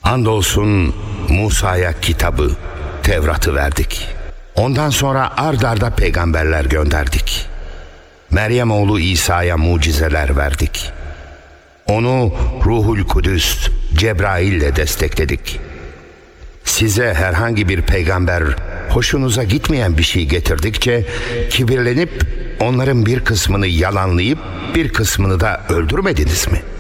Andolsun Musa'ya kitabı, Tevrat'ı verdik. Ondan sonra ard arda peygamberler gönderdik. Meryem oğlu İsa'ya mucizeler verdik. Onu Ruhul Kudüs, Cebrail ile destekledik. Size herhangi bir peygamber hoşunuza gitmeyen bir şey getirdikçe kibirlenip onların bir kısmını yalanlayıp bir kısmını da öldürmediniz mi?